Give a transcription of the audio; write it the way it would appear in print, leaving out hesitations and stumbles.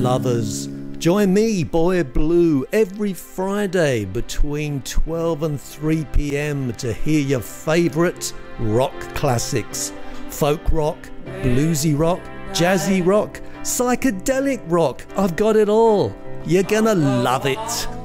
lovers. Join me, Boy Blue, every Friday between 12 and 3 p.m. to hear your favourite rock classics. Folk rock, bluesy rock, jazzy rock, psychedelic rock. I've got it all. You're gonna love it.